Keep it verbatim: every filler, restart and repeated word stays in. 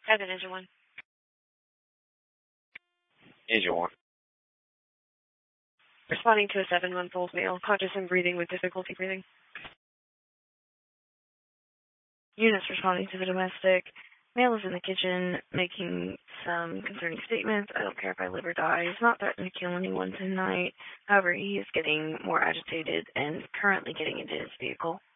Seven, Agent one. Agent one. Responding to a seven-month-old male, conscious and breathing with difficulty breathing. Units responding to the domestic. Male is in the kitchen making some concerning statements. I don't care if I live or die. He's not threatening to kill anyone tonight. However, he is getting more agitated and currently getting into his vehicle.